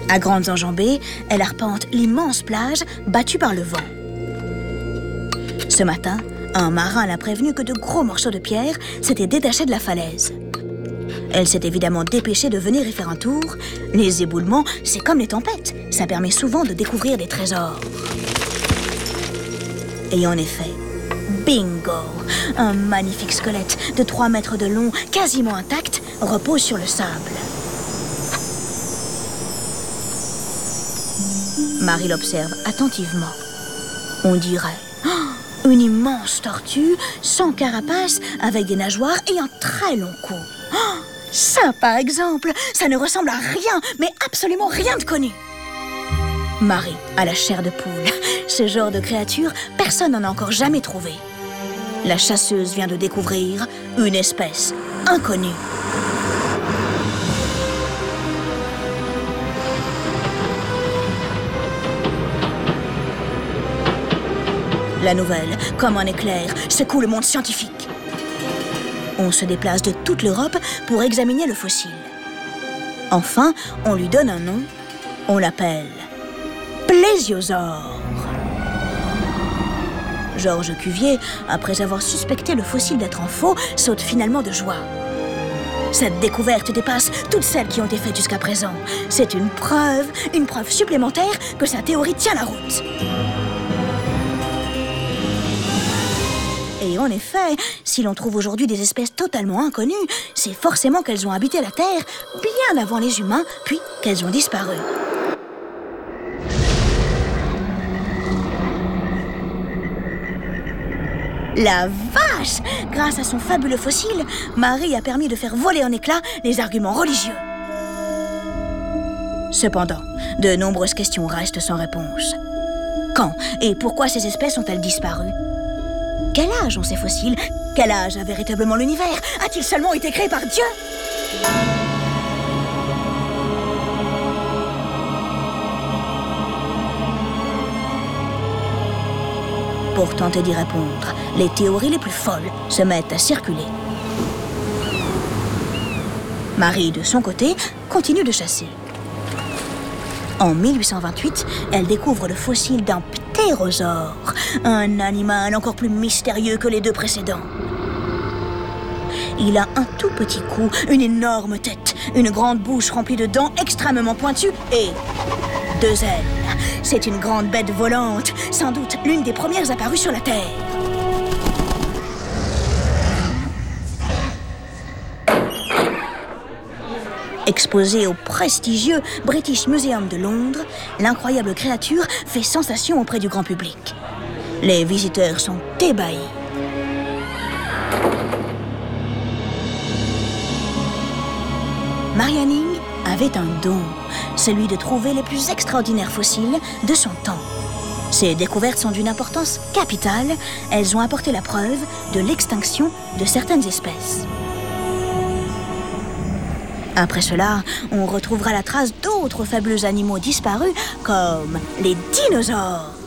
À grandes enjambées, elle arpente l'immense plage battue par le vent. Ce matin, un marin l'a prévenu que de gros morceaux de pierre s'étaient détachés de la falaise. Elle s'est évidemment dépêchée de venir y faire un tour. Les éboulements, c'est comme les tempêtes. Ça permet souvent de découvrir des trésors. Et en effet, bingo! Un magnifique squelette de 3 mètres de long, quasiment intact, repose sur le sable. Marie l'observe attentivement. On dirait une immense tortue, sans carapace, avec des nageoires et un très long cou. Ça, par exemple, ça ne ressemble à rien, mais absolument rien de connu. Marie a la chair de poule. Ce genre de créature, personne n'en a encore jamais trouvé. La chasseuse vient de découvrir une espèce inconnue. La nouvelle, comme un éclair, secoue le monde scientifique. On se déplace de toute l'Europe pour examiner le fossile. Enfin, on lui donne un nom. On l'appelle plésiosaure. Georges Cuvier, après avoir suspecté le fossile d'être un faux, saute finalement de joie. Cette découverte dépasse toutes celles qui ont été faites jusqu'à présent. C'est une preuve supplémentaire que sa théorie tient la route. Et en effet, si l'on trouve aujourd'hui des espèces totalement inconnues, c'est forcément qu'elles ont habité la Terre bien avant les humains, puis qu'elles ont disparu. La vache! Grâce à son fabuleux fossile, Marie a permis de faire voler en éclats les arguments religieux. Cependant, de nombreuses questions restent sans réponse. Quand et pourquoi ces espèces ont-elles disparu? Quel âge ont ces fossiles? Quel âge a véritablement l'univers? A-t-il seulement été créé par Dieu? Pour tenter d'y répondre, les théories les plus folles se mettent à circuler. Marie, de son côté, continue de chasser. En 1828, elle découvre le fossile d'un ptérosaure, un animal encore plus mystérieux que les deux précédents. Il a un tout petit cou, une énorme tête, une grande bouche remplie de dents extrêmement pointues et 2 ailes. C'est une grande bête volante, sans doute l'une des premières apparues sur la Terre. Exposée au prestigieux British Museum de Londres, l'incroyable créature fait sensation auprès du grand public. Les visiteurs sont ébahis. Marianne Ing avait un don, celui de trouver les plus extraordinaires fossiles de son temps. Ces découvertes sont d'une importance capitale. Elles ont apporté la preuve de l'extinction de certaines espèces. Après cela, on retrouvera la trace d'autres fabuleux animaux disparus, comme les dinosaures.